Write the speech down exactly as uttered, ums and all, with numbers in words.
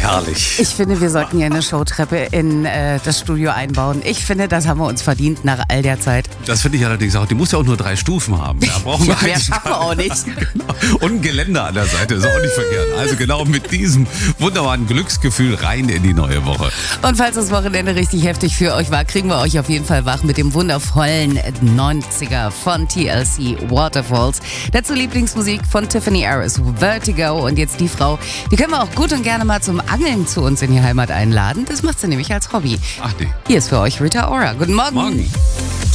herrlich. Ich finde, wir sollten ja eine Showtreppe in äh, das Studio einbauen. Ich finde, das haben wir uns verdient nach all der Zeit. Das finde ich allerdings auch. Die muss ja auch nur drei Stufen haben. Da brauchen wir Ja, mehr eigentlich schaffen wir gar auch nicht. Genau. Und ein Geländer an der Seite ist auch nicht verkehrt. Also genau mit diesem wunderbaren Glücksgefühl rein in die neue Woche. Und falls das Wochenende richtig heftig für euch war, kriegen wir euch auf jeden Fall wach mit dem wundervollen neunziger von T L C, Waterfalls. Dazu Lieblingsmusik von Tiffany Harris, Vertigo. Und jetzt die Frau, die können wir auch gut und gerne mal zum Angeln zu uns in die Heimat einladen. Das macht sie nämlich als Hobby. Ach nee. Hier ist für euch Rita Ora. Guten Morgen. Morgen.